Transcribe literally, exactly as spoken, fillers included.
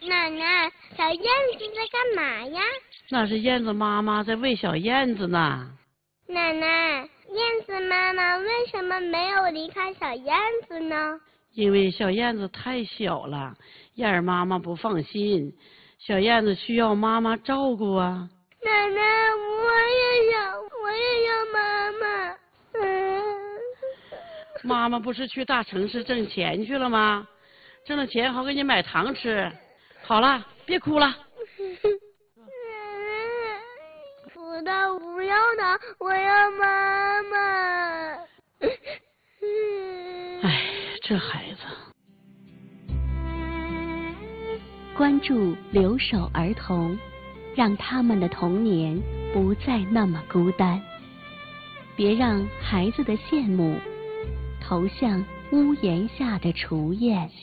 奶奶，小燕子在干嘛呀？ 那是燕子妈妈在喂小燕子呢。 奶奶，燕子妈妈为什么没有离开小燕子呢？ 因为小燕子太小了，燕儿妈妈不放心，小燕子需要妈妈照顾啊。 奶奶，我也要，我也要妈妈。嗯。 妈妈不是去大城市挣钱去了吗？挣了钱好给你买糖吃。好了，别哭了。 不的，不要的，我要妈妈。 哎，这孩子。 关注留守儿童，让他们的童年不再那么孤单。别让孩子的羡慕投向屋檐下的雏燕。